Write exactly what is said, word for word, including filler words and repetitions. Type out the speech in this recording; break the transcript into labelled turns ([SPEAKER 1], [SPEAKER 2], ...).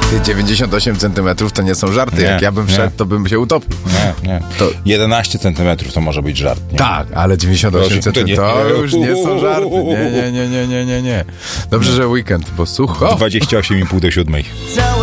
[SPEAKER 1] Ty, dziewięćdziesiąt osiem centymetrów to nie są żarty.
[SPEAKER 2] Nie,
[SPEAKER 1] Jak ja bym wszedł,
[SPEAKER 2] nie.
[SPEAKER 1] to bym się utopił.
[SPEAKER 2] Nie, nie.
[SPEAKER 1] To...
[SPEAKER 2] jedenaście centymetrów to może być żart. Nie?
[SPEAKER 1] Tak, ale dziewięćdziesiąt osiem centymetrów to, to już nie są żarty. Nie, nie, nie, nie, nie, nie, nie. Dobrze, że weekend, bo sucho.
[SPEAKER 2] dwadzieścia osiem i pół do siódmej.